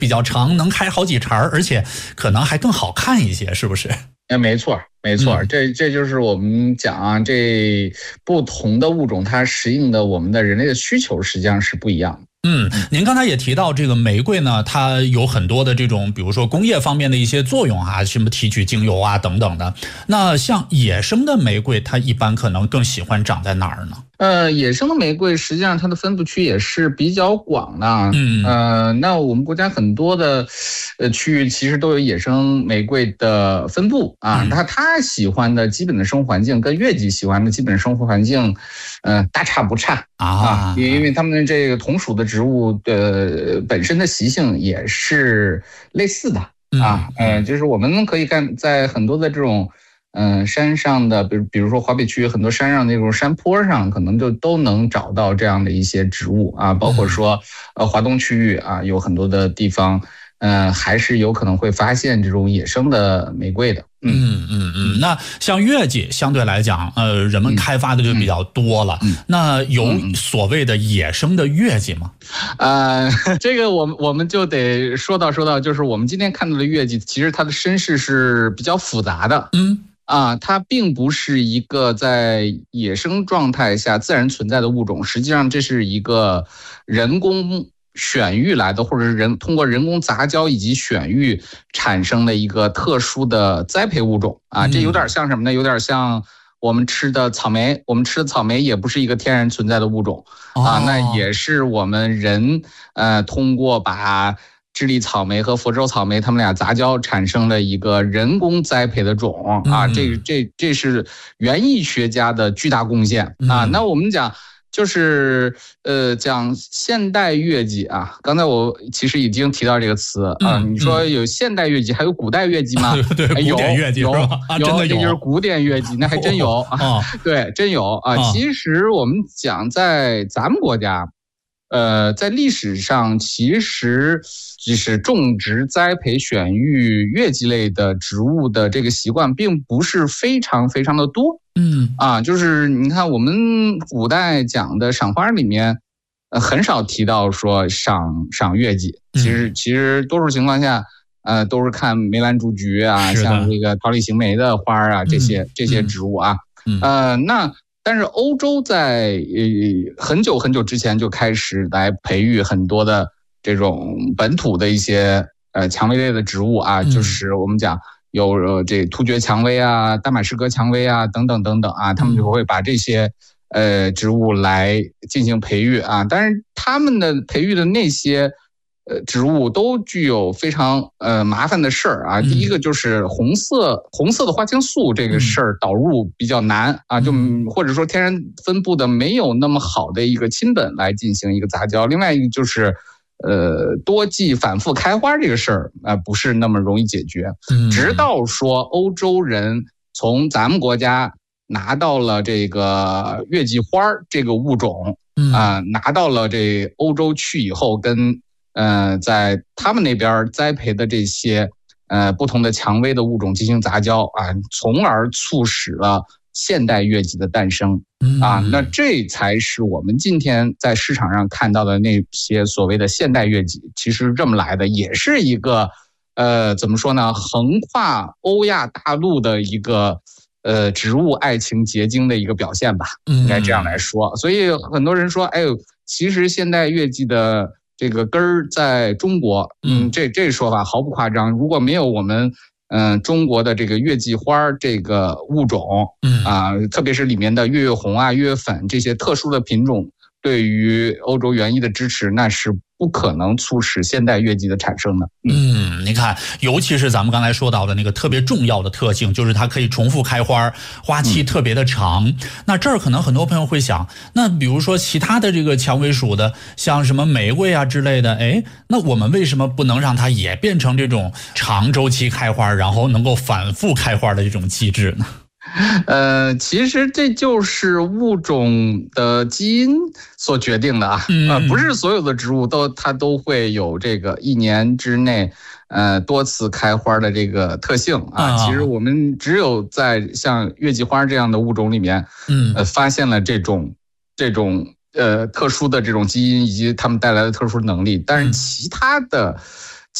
比较长，能开好几茬，而且可能还更好看一些，是不是？ 没错，这就是我们讲啊，这不同的物种它适应的我们的人类的需求实际上是不一样的。 您刚才也提到这个玫瑰呢，它有很多的这种，比如说工业方面的一些作用啊，什么提取精油啊等等的。那像野生的玫瑰，它一般可能更喜欢长在哪儿呢？ 野生的玫瑰实际上它的分布区也是比较广的。那我们国家很多的区域其实都有野生玫瑰的分布啊。它喜欢的基本的生活环境跟月季喜欢的基本生活环境，大差不差啊。因为它们这个同属的植物的本身的习性也是类似的啊。就是我们可以看在很多的这种。山上的，比如说华北区很多山上那种山坡上，可能就都能找到这样的一些植物啊，包括说华东区域啊，有很多的地方，还是有可能会发现这种野生的玫瑰的。 那像月季相对来讲，人们开发的就比较多了。那有所谓的野生的月季吗？ 这个我们就得说到，就是我们今天看到的月季，其实它的身世是比较复杂的。它并不是一个在野生状态下自然存在的物种，实际上这是一个人工选育来的，或者是通过人工杂交以及选育产生的一个特殊的栽培物种啊。这有点像什么呢？有点像我们吃的草莓，我们吃的草莓也不是一个天然存在的物种啊，那也是我们人通过把智利草莓和佛州草莓它们俩杂交产生了一个人工栽培的种啊。这是园艺学家的巨大贡献啊。那我们讲就是讲现代月季啊，刚才我其实已经提到这个词啊。你说有现代月季，还有古代月季吗？ 对，古典月季有， 真的有， 这就是古典月季，那还真有啊。对，真有啊。其实我们讲在咱们国家。在历史上，其实就是种植、栽培、选育月季类的植物的这个习惯，并不是非常非常的多。就是你看我们古代讲的赏花里面，很少提到说赏月季。其实多数情况下，都是看梅兰竹菊啊，像这个桃李行梅的花啊，这些植物啊。但是欧洲在很久很久之前就开始来培育很多的这种本土的一些蔷薇类的植物啊，就是我们讲有这突厥蔷薇啊、大马士革蔷薇啊等等啊，他们就会把这些植物来进行培育啊。但是他们的培育的那些植物都具有非常麻烦的事儿啊。第一个就是红色的花青素这个事儿导入比较难啊，就或者说天然分布的没有那么好的一个亲本来进行一个杂交。另外一个就是多季反复开花这个事儿不是那么容易解决。直到说欧洲人从咱们国家拿到了这个月季花这个物种拿到了这欧洲去以后，跟在他们那边栽培的这些不同的蔷薇的物种进行杂交啊，从而促使了现代月季的诞生啊。那这才是我们今天在市场上看到的那些所谓的现代月季，其实这么来的，也是一个怎么说呢，横跨欧亚大陆的一个植物爱情结晶的一个表现吧，应该这样来说。所以很多人说，其实现代月季的这个根儿在中国，这说法毫不夸张。如果没有我们中国的这个月季花这个物种特别是里面的月月红啊、月月粉这些特殊的品种，对于欧洲园艺的支持，那是不可能促使现代月季的产生的。 你看，尤其是咱们刚才说到的那个特别重要的特性，就是它可以重复开花，花期特别的长。那这儿可能很多朋友会想，那比如说其他的这个蔷薇属的，像什么玫瑰啊之类的，那我们为什么不能让它也变成这种长周期开花，然后能够反复开花的这种机制呢？ 其实这就是物种的基因所决定的不是所有的植物它都会有这个一年之内多次开花的这个特性其实我们只有在像月季花这样的物种里面发现了这种特殊的这种基因以及它们带来的特殊能力。但是其他的